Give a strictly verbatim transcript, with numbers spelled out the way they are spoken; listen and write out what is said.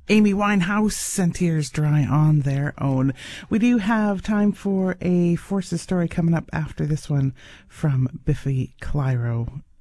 Amy Winehouse and Tears Dry on Their Own. We do have time for a Forces story coming up after this one from Biffy Clyro.